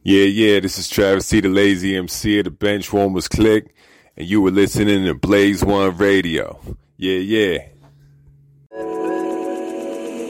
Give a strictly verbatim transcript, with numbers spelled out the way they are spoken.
Yeah, yeah, this is Travis T, the Lazy M C of the Benchwarmers Click, and you were listening to Blaze One Radio. Yeah, yeah.